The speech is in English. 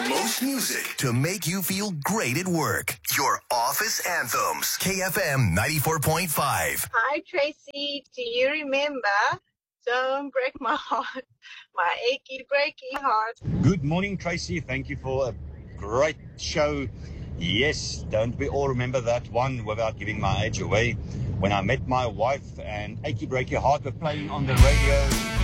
most music to make you feel great at work. Your office anthems. KFM 94.5. Hi, Tracy. Do you remember? Don't break my heart. My achy, breaky heart. Good morning, Tracy. Thank you for a great show. Yes, don't we all remember that one without giving my age away? When I met my wife and Achy Break Your Heart were playing on the radio.